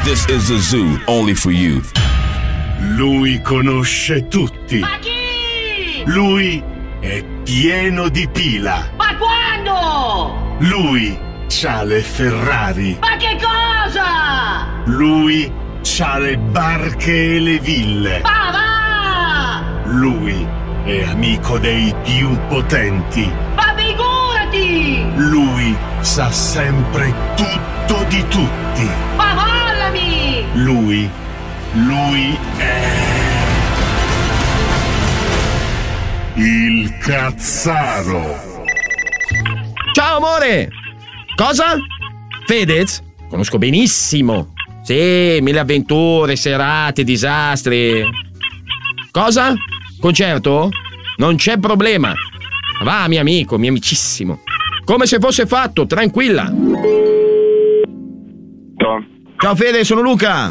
This is a zoo only for you. Lui conosce tutti. Ma chi? Lui è pieno di pila. Ma quando? Lui c'ha le Ferrari. Ma che cosa? Lui c'ha le barche e le ville. Ma va! Lui è amico dei più potenti. Ma figurati! Lui sa sempre tutto di tutti. Ma mollami! Lui è il Cazzaro. Ciao amore! Cosa? Fedez? Conosco benissimo. Sì, mille avventure, serate, disastri. Cosa? Concerto? Non c'è problema. Va, mio amico, mio amicissimo. Come se fosse fatto, tranquilla. Ciao Fede, sono Luca.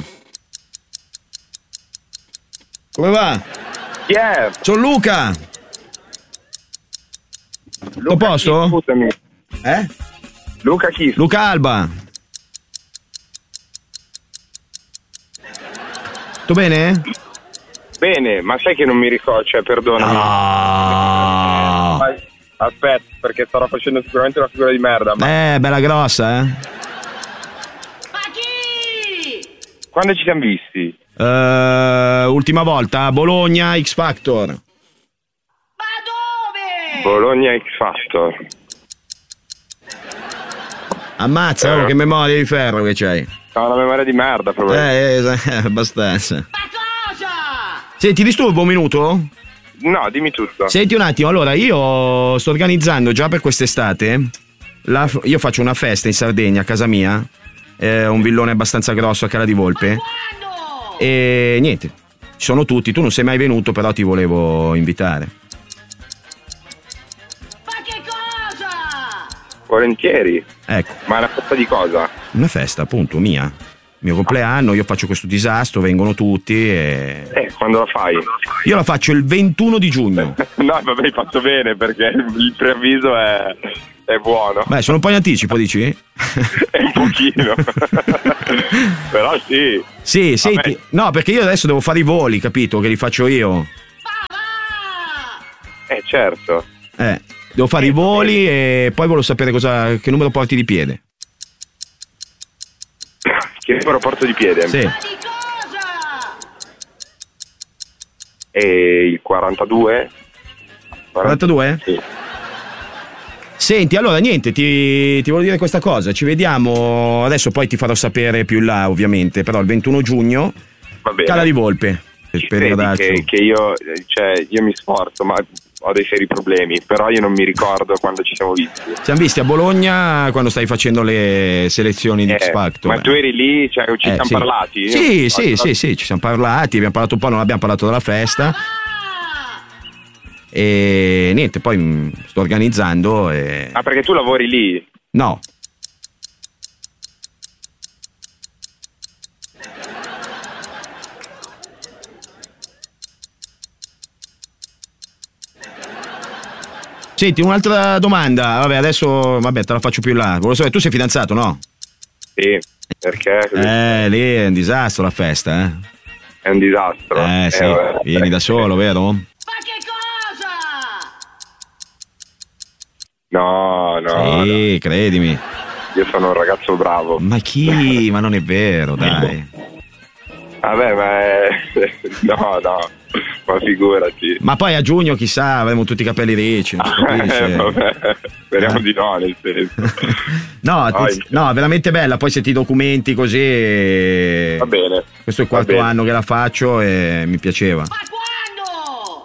Come va? Chi è? Sono Luca. Tutto a posto? Scusami. Luca chi? Luca Alba. Tutto bene? Bene, ma sai che non mi ricordo, cioè perdonami. Aspetta, perché starò facendo sicuramente una figura di merda. Ma... bella grossa, Ma chi? Quando ci siamo visti? Ultima volta a Bologna X Factor. Ma dove? Bologna X Factor. Ammazza, che memoria di ferro che c'hai. Ho una memoria di merda, probabilmente. Abbastanza. Ma cosa? Senti, disturbo un minuto? No, dimmi tutto. Senti un attimo, allora io sto organizzando già per quest'estate. Io faccio una festa in Sardegna a casa mia. Un villone abbastanza grosso a Cala di Volpe. E niente, ci sono tutti. Tu non sei mai venuto, però ti volevo invitare. Ma che cosa? Volentieri. Ecco. Ma è una festa di cosa? Una festa, appunto, mia. Mio compleanno, io faccio questo disastro, vengono tutti e... Quando la fai? Io la faccio il 21 di giugno. No, vabbè, hai fatto bene, perché il preavviso è buono. Beh, sono un po' in anticipo, dici? È un pochino. Però sì. Sì, senti, no, perché io adesso devo fare i voli, capito? Che li faccio io. Certo. Devo fare i voli e poi volevo sapere che numero porti di piede. Che numero porto di piede? Sì. E il 42? 42? Sì. Senti, allora niente, ti volevo dire questa cosa. Ci vediamo adesso, poi ti farò sapere più in là, ovviamente. Però il 21 giugno, Va bene. Cala di Volpe. Il periodaccio. Che io mi sforzo, ma ho dei seri problemi. Però io non mi ricordo quando ci siamo visti. Ci siamo visti a Bologna quando stai facendo le selezioni di X Factor. Ma tu eri lì, cioè ci siamo parlati? Sì, ci siamo parlati, abbiamo parlato un po', non abbiamo parlato della festa. E niente, poi sto organizzando e... Ah, perché tu lavori lì? No. Senti, un'altra domanda. Vabbè, te la faccio più in là. Volevo sapere, tu sei fidanzato, no? Sì, perché? Lì è un disastro la festa, È un disastro. Sì, vieni da solo, vero? Ma che cosa? No. Sì, credimi. Io sono un ragazzo bravo. Ma chi? Ma non è vero, dai. Vabbè, no, ma figurati. Ma poi a giugno, chissà, avremo tutti i capelli ricci, non si capisce. Vabbè, speriamo di no, nel senso. No, veramente bella, poi se ti documenti così... Va bene. Questo è il quarto anno che la faccio e mi piaceva. Ma quando?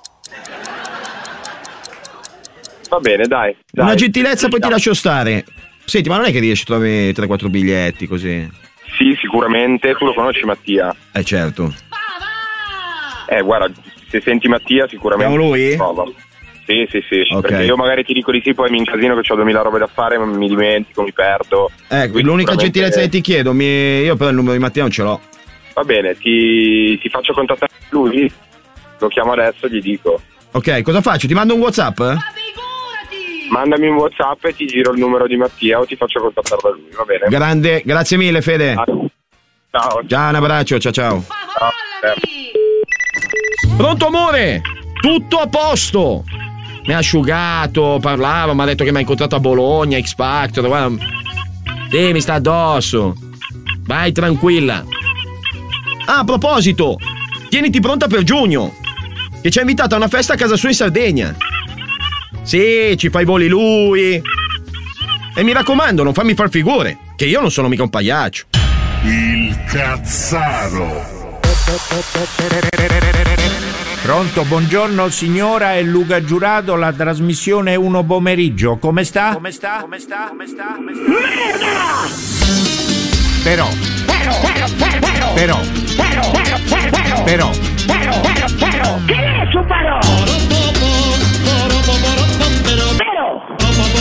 Va bene, dai. Una gentilezza, poi ti lascio stare. Senti, ma non è che riesci a trovare 3-4 biglietti così? Sì, sicuramente. Tu lo conosci Mattia? Certo. Guarda, se senti Mattia sicuramente... Siamo lui? Prova. Sì, Okay. perché io magari ti dico di sì, poi mi incasino che ho 2000 robe da fare, ma mi dimentico, mi perdo. L'unica gentilezza che ti chiedo, io però il numero di Mattia non ce l'ho. Va bene, ti faccio contattare lui, lo chiamo adesso e gli dico. Ok, cosa faccio? Ti mando un WhatsApp? Mandami un WhatsApp e ti giro il numero di Mattia o ti faccio contattare da lui, va bene? Grande, grazie mille Fede. Ciao. Ciao, un abbraccio, ciao. Ma mollami! Pronto amore? Tutto a posto. Mi ha asciugato, parlava, mi ha detto che mi ha incontrato a Bologna, X Factor, guarda. Sì, mi sta addosso. Vai tranquilla. Ah, a proposito, tieniti pronta per giugno, che ci ha invitato a una festa a casa sua in Sardegna. Sì, ci fa i voli lui. E mi raccomando, non fammi far figure, che io non sono mica un pagliaccio. Il cazzaro. Pronto, buongiorno signora, è Luca Giurato, la trasmissione 1 pomeriggio. Come sta? Merda! Però. Che ne è su però? Però!